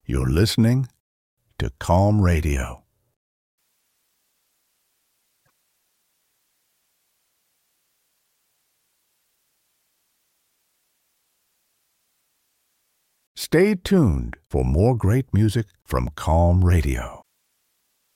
You're listening to Calm Radio. Stay tuned for more great music from Calm Radio.